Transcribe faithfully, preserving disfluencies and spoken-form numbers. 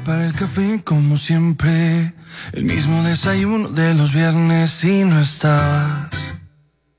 para el café como siempre, el mismo desayuno de los viernes y no estaba.